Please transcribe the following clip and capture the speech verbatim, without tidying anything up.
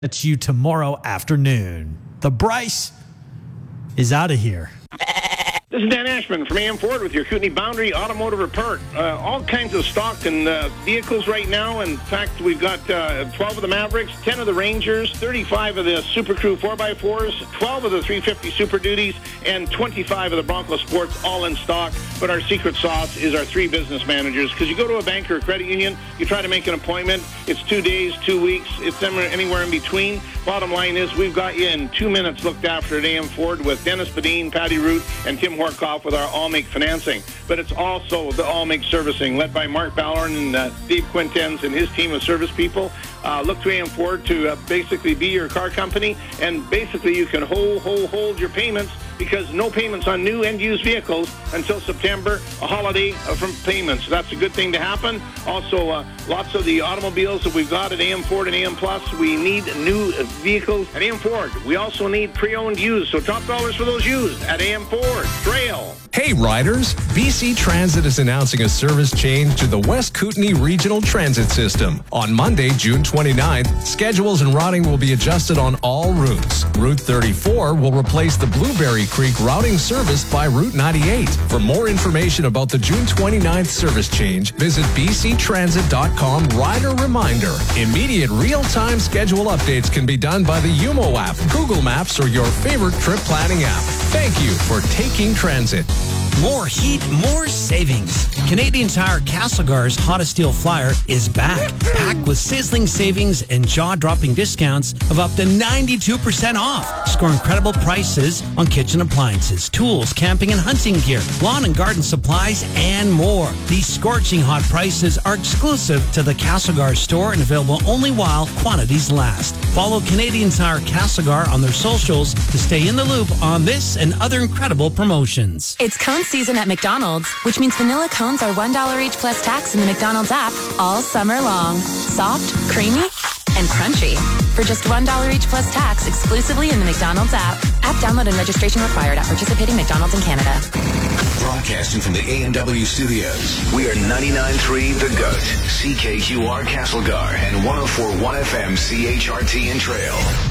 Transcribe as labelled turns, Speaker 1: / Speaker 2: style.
Speaker 1: That's you tomorrow afternoon. The Bryce is out of here.
Speaker 2: This is Dan Ashman from A M Ford with your Kootenai Boundary Automotive Report. Uh, all kinds of stock and uh, vehicles right now. In fact, we've got uh, twelve of the Mavericks, ten of the Rangers, thirty-five of the Super Crew four by fours, twelve of the three fifty Super Duties, and twenty-five of the Bronco Sports all in stock. But our secret sauce is our three business managers. Because you go to a bank or a credit union, you try to make an appointment. It's two days, two weeks. It's anywhere in between. Bottom line is we've got you in two minutes looked after at A M Ford with Dennis Badine, Patty Root, and Tim Horkoff with our all-make financing. But it's also the all-make servicing led by Mark Ballorn and uh, Dave Quintens and his team of service people. Uh, look to A M Ford to uh, basically be your car company, and basically you can hold, hold, hold your payments because no payments on new and used vehicles until September, a holiday uh, from payments. That's a good thing to happen. Also, uh, lots of the automobiles that we've got at A M Ford and A M Plus, we need new vehicles at A M Ford. We also need pre-owned used, so top dollars for those used at A M Ford. Trail.
Speaker 3: Hey riders, B C Transit is announcing a service change to the West Kootenai Regional Transit System. On Monday, June twenty-ninth, schedules and routing will be adjusted on all routes. Route thirty-four will replace the Blueberry Creek routing serviced by Route ninety-eight. For more information about the June twenty-ninth service change, visit b c transit dot com rider reminder. Immediate real-time schedule updates can be done by the U M O app, Google Maps, or your favorite trip planning app. Thank you for taking transit.
Speaker 4: More heat, more savings. Canadian Tire Castlegar's Hottest Deal Flyer is back, packed with sizzling savings and jaw-dropping discounts of up to ninety-two percent off. Score incredible prices on kitchen appliances, tools, camping and hunting gear, lawn and garden supplies, and more. These scorching hot prices are exclusive to the Castlegar store and available only while quantities last. Follow Canadian Tire Castlegar on their socials to stay in the loop on this and other incredible promotions.
Speaker 5: It's cone season at McDonald's, which means vanilla cones are one dollar each plus tax in the McDonald's app all summer long. Soft, creamy, and crunchy. For just one dollar each plus tax exclusively in the McDonald's app. App download and registration required at participating McDonald's in Canada.
Speaker 6: Broadcasting from the A and W studios, we are ninety-nine point three The Goat, C K Q R Castlegar, and one oh four point one F M C H R T in Trail.